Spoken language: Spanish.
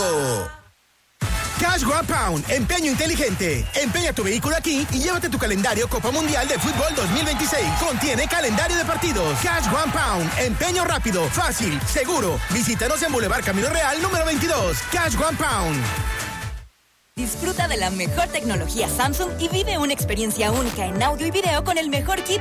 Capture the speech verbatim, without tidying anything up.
México. Cash One Pound, empeño inteligente. Empeña tu vehículo aquí y llévate tu calendario Copa Mundial de Fútbol dos mil veintiséis. Contiene calendario de partidos. Cash One Pound, empeño rápido, fácil, seguro. Visítanos en Boulevard Camino Real número veintidós. Cash One Pound. Disfruta de la mejor tecnología Samsung y vive una experiencia única en audio y video con el mejor kit